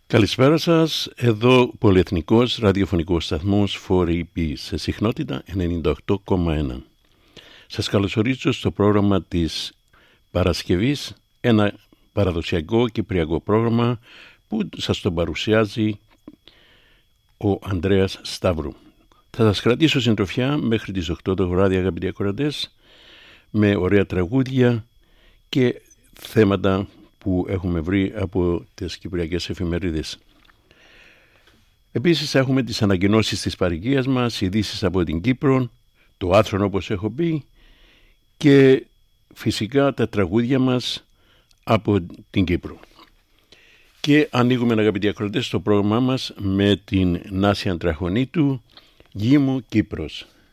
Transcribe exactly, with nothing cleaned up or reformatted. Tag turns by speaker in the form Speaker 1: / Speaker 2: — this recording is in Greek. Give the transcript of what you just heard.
Speaker 1: Καλησπέρα σας, εδώ πολυεθνικός ραδιοφωνικός σταθμός φορ ι πι σε συχνότητα ενενήντα οκτώ κόμμα ένα. Σας καλωσορίζω στο πρόγραμμα της Παρασκευής, ένα παραδοσιακό κυπριακό πρόγραμμα που σας το παρουσιάζει ο Ανδρέας Σταύρου. Θα σας κρατήσω συντροφιά μέχρι τις οκτώ το βράδυ, αγαπητοί ακροατές, με ωραία τραγούδια και θέματα που έχουμε βρει από τις κυπριακές εφημερίδες. Επίσης έχουμε τις ανακοινώσεις της παροικίας μας, ειδήσεις από την Κύπρο, το άθρον όπως έχω πει και φυσικά τα τραγούδια μας από την Κύπρο. Και ανοίγουμε, αγαπητοί ακροατές, το πρόγραμμά μας με την Νάση Αντραχονίτου, «Γη μου Κύπρος».